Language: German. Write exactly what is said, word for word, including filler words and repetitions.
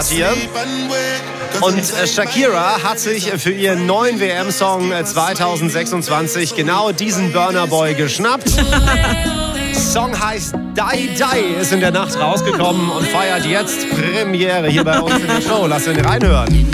hier. Und äh, Shakira hat sich für ihren neuen W M-Song zwanzig sechsundzwanzig genau diesen Burna Boy geschnappt. Song heißt Die Die, ist in der Nacht rausgekommen und feiert jetzt Premiere hier bei uns in der Show. Lass ihn reinhören.